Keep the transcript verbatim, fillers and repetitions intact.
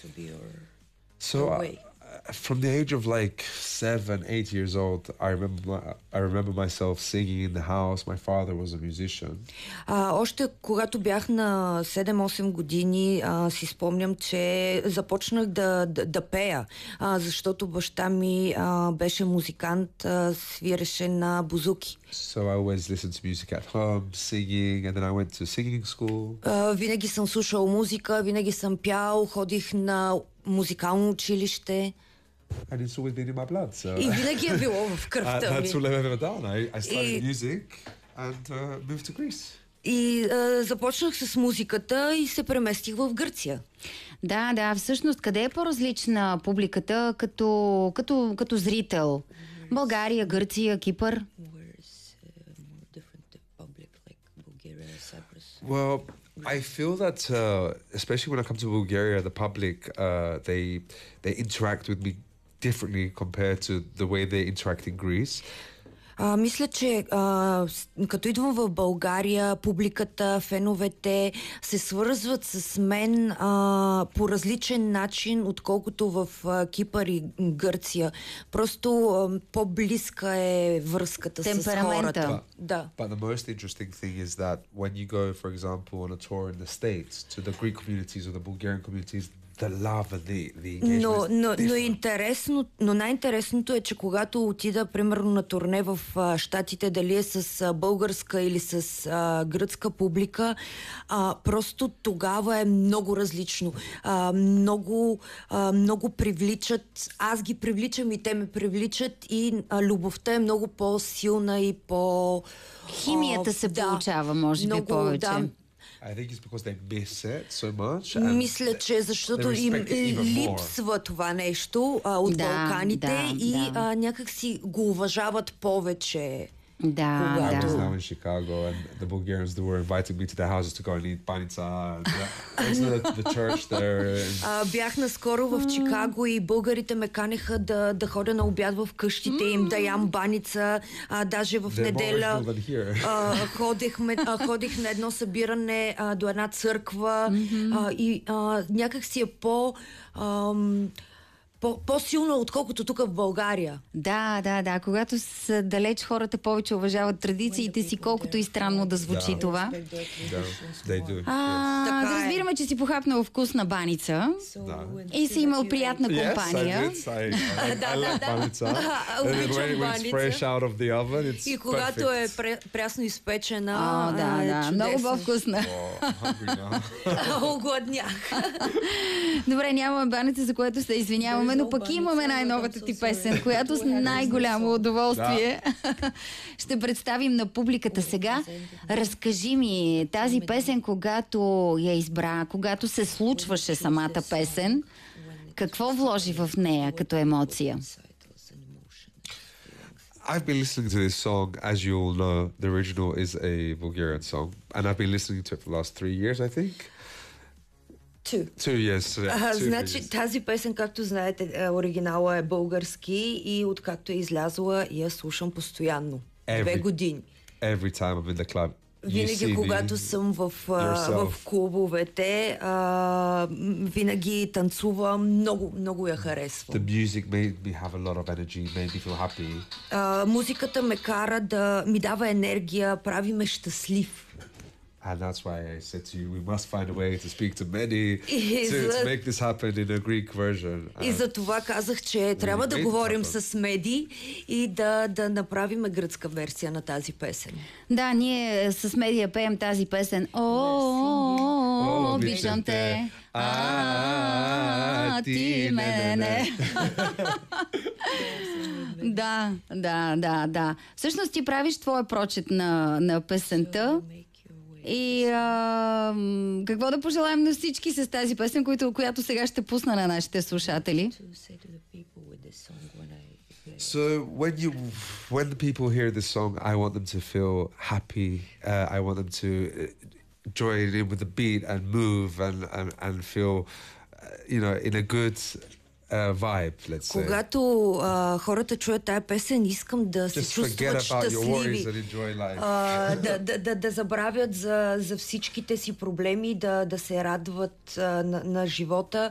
to be your, So your uh, way? from the age of like seven, eight years old, I remember my, I remember myself singing in the house. My father was a musician. А, още когато бях на седем-осем години, а, си спомням, че започнах да, да, да пея, а, защото баща ми а, беше музикант, а, свиреше на бузуки. So I always listened to music at home, singing, and then I went to singing school. А, винаги съм слушал музика, винаги съм пял, ходих на музикално училище. And it's always been in my blood. So И винаги е било в uh, кръвта that's all ми. I've ever done. I, I studied И- music and uh, moved to Greece. И а, започнах с музиката и се преместих в Гърция. Да, да, всъщност къде е по-различна публиката като, като, като зрител? България, Гърция, Кипър? Where is uh, more different the public, like Bulgaria, Cyprus? Well, I feel that uh, especially when I come to Bulgaria, the public uh, they they interact with me differently compared to the way they interact in Greece. А, мисля, че а, с- като идвам в България, публиката, феновете се свързват с мен а, по различен начин, отколкото в а, Кипър и Гърция. Просто а, по-близка е връзката с Темперамента. хората. Да. But the most interesting thing is that when you go, for example, on a tour in the States to the Greek communities or the Bulgarian communities, the love and the, the engagement Но, is но, но, different. интересно, но най-интересното е, че когато отида, примерно, на турне в а, Щатите, дали е с а, българска или с а, гръцка публика, а, просто тогава е много различно. А, много, а, много привличат, аз ги привличам и те ме привличат и а, любовта е много по-силна и по... Химията а, се да, получава, може би, много, повече. Да, I think it's because they miss it so much. and мисля, че защото they им respect it even more. липсва това нещо а, от Да, Балканите да, и да. а, някак си го уважават повече. Да, I was да. now in Chicago, and the Bulgarians they were inviting me to their houses to go and eat banitsa. And I went to the, the church there. And А, бях наскоро в Чикаго и българите ме канеха да, да ходя на обяд в къщите им, да ям баница. А, даже в they're more неделя original than here. а, ходихме, а, ходих на едно събиране а, до една църква а, и а, някак си е по... ам, по- по-силно, отколкото тук в България. Да, да, да. Когато са далеч, хората повече уважават традициите си, колкото и странно да звучи Да. това. Yeah, they do. А, Така да е. разбираме, че си похапнал вкусна баница и си имал приятна Yes, I компания. did. I, I, I love banitsa. And then Обичам when, when it's баница. fresh out of the oven, it's И когато perfect. е пре- прясно изпечена, О, да, а, е да. Много чудесно. по-вкусна. Oh, I'm hungry now. Огладнях. Добре, нямаме баница, за което се извиняваме, но пък имаме най-новата ти песен, която с най-голямо удоволствие ще представим на публиката сега. Разкажи ми, тази песен, когато я избра, когато се случваше самата песен, какво вложи в нея като емоция? I've been listening to this song, as you all know. The original is a Bulgarian song, and I've been listening to it for the last three years, I think. Two. Two years. Yeah, А, two значи years. тази песен, както знаете, е, оригинала е български и откакто е излязла, я слушам постоянно. Две Every- години. Every time I'm in the club, you see Винаги, когато me, съм в, а, yourself. в клубовете, а, м, винаги танцувам, много, много я харесвам. The music made me have a lot of energy, made me feel happy. А, музиката ме кара да ми дава енергия, прави ме щастлив. And that's why I said to you, we must find a way to speak to many Is to, to it- make this happen in a Greek version. И And за това казах, че трябва да made it говорим happen. с Меди и да, да направим гръцка версия на тази песен. Да, ние с Медия пеем тази песен. О, обичам те. А, ти мене не. Да, да, да, да. Всъщност ти правиш твоя прочет на, на песента. И а, м, какво да пожелаем на всички с тази песен, която, която сега ще пусна на нашите слушатели? So when you when the people hear this song, I want them to feel happy. Uh, I want them to uh, join in with the beat and move and and, and feel, uh, you know, in a good uh, vibe. Let's say. Когато а, хората чуят тая песен, искам да се Just forget чувстват about your worries щастливи. and enjoy life. А, да, да, да, да забравят за, за всичките си проблеми, да, да се радват а, на, на живота